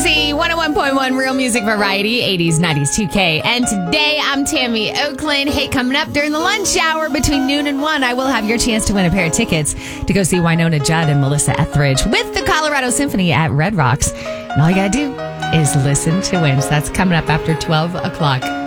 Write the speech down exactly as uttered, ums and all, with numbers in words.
Z one oh one point one Real Music Variety, eighties, nineties, two K. And today I'm Tammy Oakland. Hey, coming up during the lunch hour between noon and one, I will have your chance to win a pair of tickets to go see Wynonna Judd and Melissa Etheridge with the Colorado Symphony at Red Rocks. And all you got to do is listen to win. So that's coming up after twelve o'clock.